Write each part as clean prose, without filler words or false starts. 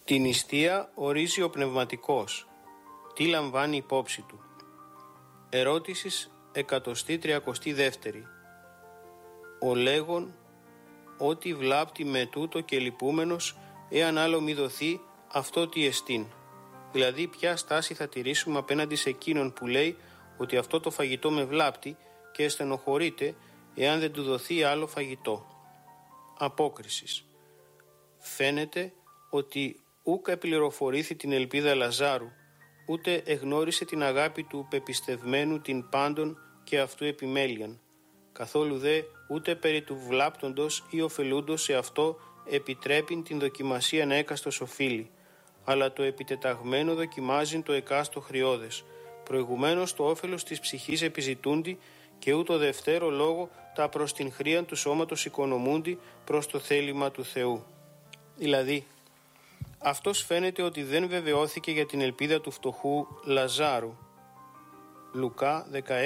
Την νηστεία ορίζει ο πνευματικός. Τι λαμβάνει υπόψη του. Ερώτησης 132. Ο λέγον ότι βλάπτει με τούτο και λυπούμενος, εάν άλλο μη δοθεί αυτό τι εστίν. Δηλαδή ποια στάση θα τηρήσουμε απέναντι σε εκείνον που λέει ότι αυτό το φαγητό με βλάπτει και στενοχωρείται εάν δεν του δοθεί άλλο φαγητό. Απόκρισης. Φαίνεται ότι ούκ επληροφορήθη την ελπίδα Λαζάρου, ούτε εγνώρισε την αγάπη του πεπιστευμένου την πάντων και αυτού επιμέλειαν. Καθόλου δε ούτε περί του βλάπτοντος ή ωφελούντος σε αυτό επιτρέπει την δοκιμασία να έκαστος οφείλει, αλλά το επιτεταγμένο δοκιμάζει το εκάστο χρειώδες. Προηγουμένως το όφελος της ψυχής επιζητούντι και ούτω δευτέρο λόγο τα προς την χρήαν του σώματος οικονομούντι προς το θέλημα του Θεού. Δηλαδή, αυτός φαίνεται ότι δεν βεβαιώθηκε για την ελπίδα του φτωχού Λαζάρου. Λουκά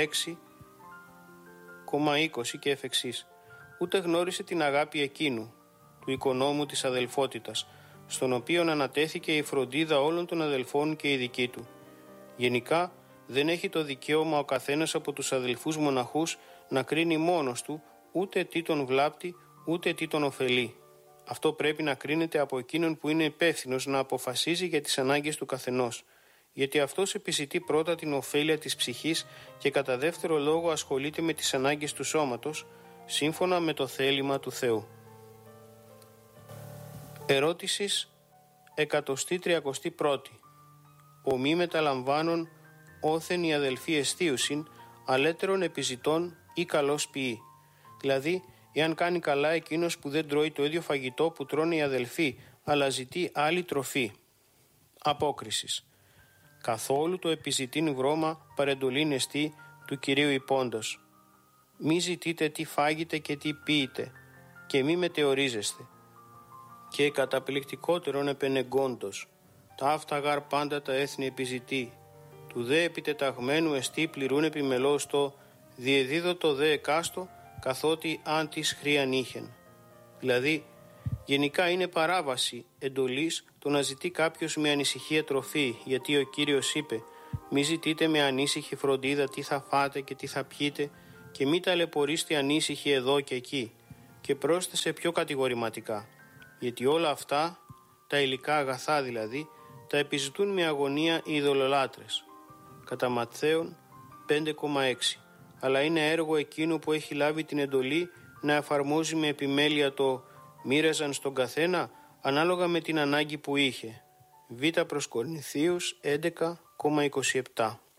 16,20 και εφ' εξής. Ούτε γνώρισε την αγάπη εκείνου, του οικονόμου της αδελφότητας, στον οποίον ανατέθηκε η φροντίδα όλων των αδελφών και η δική του. Γενικά, δεν έχει το δικαίωμα ο καθένας από τους αδελφούς μοναχούς να κρίνει μόνος του ούτε τι τον βλάπτει ούτε τι τον ωφελεί. Αυτό πρέπει να κρίνεται από εκείνον που είναι υπεύθυνος να αποφασίζει για τις ανάγκες του καθενός, γιατί αυτός επιζητεί πρώτα την ωφέλεια της ψυχής και κατά δεύτερο λόγο ασχολείται με τις ανάγκες του σώματος, σύμφωνα με το θέλημα του Θεού. Ερώτησης 131. Ο μη μεταλαμβάνων όθεν οι αδελφοί εστίουσιν, αλέτερον επιζητών ή καλώς ποιεί. Δηλαδή, εάν κάνει καλά εκείνος που δεν τρώει το ίδιο φαγητό που τρώνε οι αδελφοί, αλλά ζητεί άλλη τροφή. Απόκρισης. Καθόλου το επιζητήν βρώμα παρεντολήν εστί του Κυρίου υπόντος. Μη ζητείτε τι φάγετε και τι πίετε, και μη μετεωρίζεστε. Και καταπληκτικότερον επενεγκόντος, τα αυταγάρ πάντα τα έθνη επιζητεί, του δε επιτεταγμένου εστί πληρούν επιμελώς το, διεδίδω το δε εκάστο, καθότι αν της χρήαν είχεν. Δηλαδή, γενικά είναι παράβαση εντολής το να ζητεί κάποιος με ανησυχία τροφή, γιατί ο Κύριος είπε «Μη ζητείτε με ανήσυχη φροντίδα τι θα φάτε και τι θα πιείτε και μη ταλαιπωρήστε ανήσυχοι εδώ και εκεί». Και πρόσθεσε πιο κατηγορηματικά, γιατί όλα αυτά, τα υλικά αγαθά δηλαδή, τα επιζητούν με αγωνία οι ειδωλολάτρες. Κατά Ματθαίον 5,6. Αλλά είναι έργο εκείνου που έχει λάβει την εντολή να εφαρμόζει με επιμέλεια το «μοίραζαν στον καθένα» ανάλογα με την ανάγκη που είχε. Β' προς Κορινθίους 11,27.